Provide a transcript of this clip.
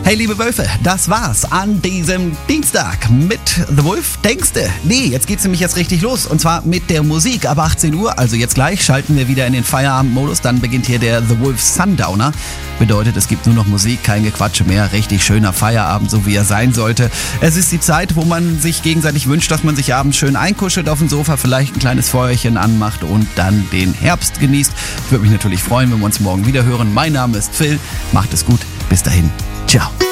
Hey liebe Wölfe, das war's an diesem Dienstag mit The Wolf. Denkste? Nee, jetzt geht's nämlich richtig los und zwar mit der Musik. Ab 18 Uhr, also jetzt gleich, schalten wir wieder in den Feierabendmodus. Dann beginnt hier der The Wolf Sundowner. Bedeutet, es gibt nur noch Musik, kein Gequatsche mehr. Richtig schöner Feierabend, so wie er sein sollte. Es ist die Zeit, wo man sich gegenseitig wünscht, dass man sich abends schön einkuschelt auf dem Sofa, vielleicht ein kleines Feuerchen anmacht und dann den Herbst genießt. Ich würde mich natürlich freuen, wenn wir uns morgen wieder hören. Mein Name ist Phil. Macht es gut. Bis dahin. Ciao.